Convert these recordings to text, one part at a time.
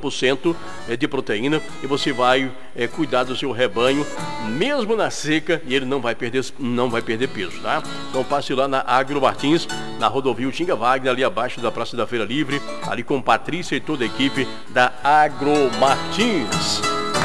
90% de proteína e você vai cuidar do seu rebanho, mesmo na seca, e ele não vai perder peso, tá? Então passe lá na Agro Martins, na rodovia Tinga Wagner, ali abaixo da Praça da Feira Livre, ali com Patrícia e toda a equipe da Agro Martins.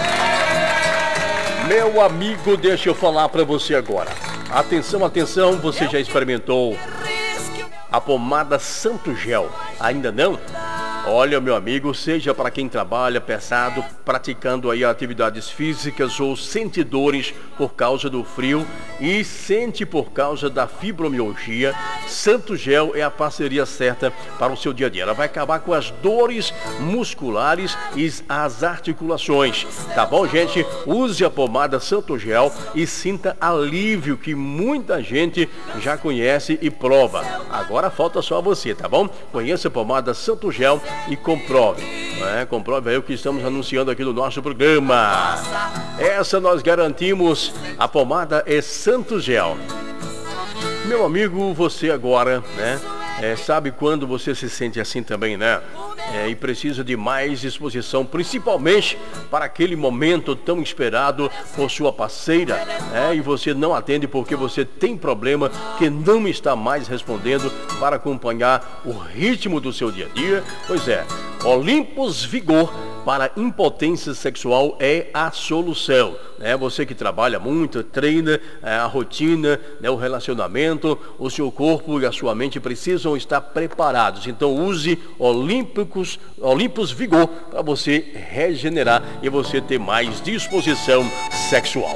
Meu amigo, deixa eu falar para você agora. Atenção, atenção, você já experimentou a pomada Santo Gel? Ainda não? Olha, meu amigo, seja para quem trabalha pesado, praticando aí atividades físicas ou sente dores por causa do frio e sente por causa da fibromialgia, Santo Gel é a parceria certa para o seu dia a dia. Ela vai acabar com as dores musculares e as articulações. Tá bom, gente? Use a pomada Santo Gel e sinta alívio que muita gente já conhece e prova. Agora falta só você, tá bom? Conheça a pomada Santo Gel e comprove. Comprove aí o que estamos anunciando aqui no nosso programa. Essa nós garantimos. A pomada é Santo Gel. Meu amigo, você agora, sabe quando você se sente assim também, né? E precisa de mais disposição, principalmente para aquele momento tão esperado por sua parceira, e você não atende porque você tem problema que não está mais respondendo para acompanhar o ritmo do seu dia a dia. Pois é, Olympus Vigor para impotência sexual é a solução. Você que trabalha muito, treina, a rotina, o relacionamento, o seu corpo e a sua mente precisam estar preparados. Então use Olympus Vigor para você regenerar e você ter mais disposição sexual.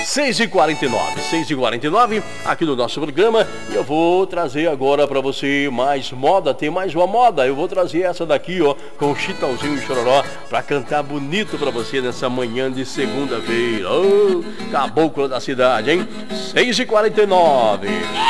6h49, aqui no nosso programa, e eu vou trazer agora para você mais moda, tem mais uma moda, eu vou trazer essa daqui, com Chitãozinho e Chororó, para cantar bonito para você nessa manhã de segunda-feira. Caboclo da cidade, hein? 6h49.